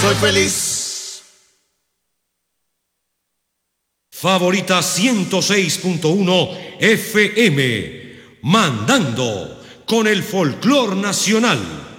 soy feliz. Favorita 106.1 FM, mandando con el folclor nacional.